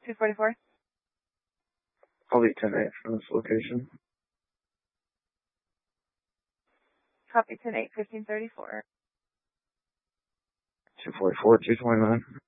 244. I'll be 10-8 from this location. Copy 10-8, 1534. 244, 229.